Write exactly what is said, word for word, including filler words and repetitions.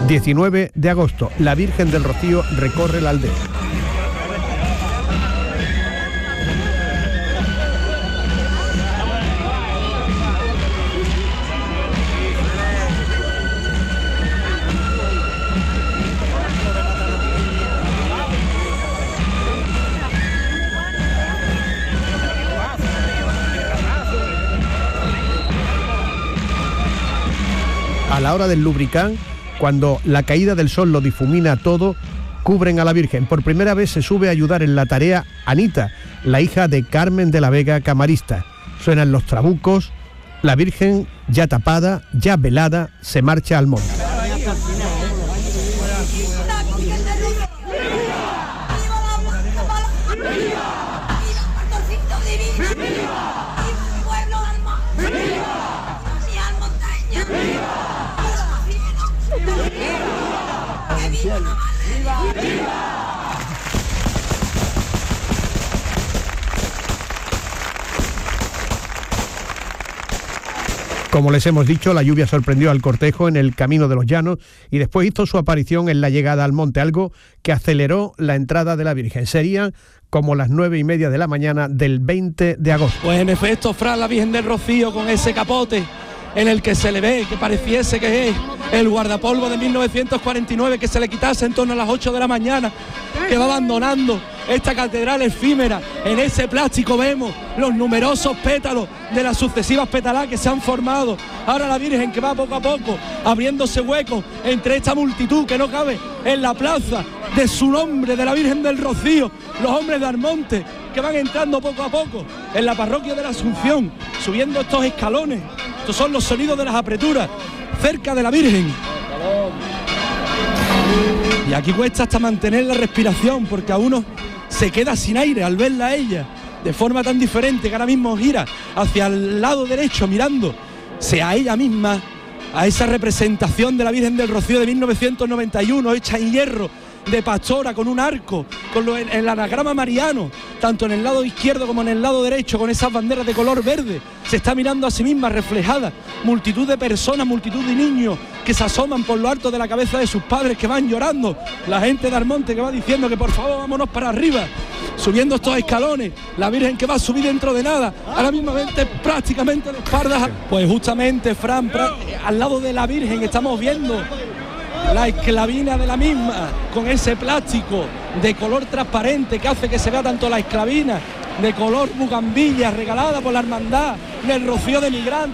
diecinueve de agosto, la Virgen del Rocío recorre la aldea. A la hora del lubricán, cuando la caída del sol lo difumina todo, cubren a la Virgen. Por primera vez se sube a ayudar en la tarea Anita, la hija de Carmen de la Vega, camarista. Suenan los trabucos, la Virgen, ya tapada, ya velada, se marcha al monte. Como les hemos dicho, la lluvia sorprendió al cortejo en el Camino de los Llanos y después hizo su aparición en la llegada al monte, algo que aceleró la entrada de la Virgen. Sería como las nueve y media de la mañana del veinte de agosto. Pues en efecto, Fran, la Virgen del Rocío con ese capote en el que se le ve que pareciese que es el guardapolvo de mil novecientos cuarenta y nueve, que se le quitase en torno a las ocho de la mañana, que va abandonando esta catedral efímera. En ese plástico vemos los numerosos pétalos de las sucesivas petaladas que se han formado. Ahora la Virgen que va poco a poco abriéndose huecos entre esta multitud que no cabe en la plaza de su nombre, de la Virgen del Rocío, los hombres de Almonte que van entrando poco a poco en la parroquia de la Asunción, subiendo estos escalones. Estos son los sonidos de las apreturas cerca de la Virgen. Y aquí cuesta hasta mantener la respiración, porque a uno se queda sin aire al verla a ella de forma tan diferente, que ahora mismo gira hacia el lado derecho mirando a ella misma, a esa representación de la Virgen del Rocío de mil novecientos noventa y uno, hecha en hierro de pastora, con un arco, con lo, en, el anagrama mariano, tanto en el lado izquierdo como en el lado derecho, con esas banderas de color verde. Se está mirando a sí misma reflejada, multitud de personas, multitud de niños que se asoman por lo alto de la cabeza de sus padres, que van llorando, la gente de Almonte que va diciendo que por favor vámonos para arriba, subiendo estos escalones, la Virgen que va a subir dentro de nada, ahora mismamente prácticamente de espaldas. Pues justamente, Fran, al lado de la Virgen estamos viendo la esclavina de la misma, con ese plástico de color transparente que hace que se vea tanto la esclavina de color bugambilla, regalada por la hermandad del Rocío de Migrantes.